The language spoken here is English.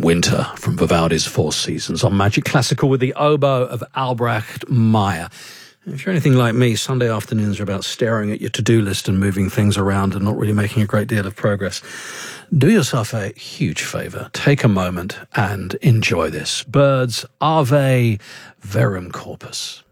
Winter from Vivaldi's Four Seasons on Magic Classical with the oboe of Albrecht Meyer. If you're anything like me, Sunday afternoons are about staring at your to-do list and moving things around and not really making a great deal of progress. Do yourself a huge favour. Take a moment and enjoy this. Birds, Ave Verum Corpus.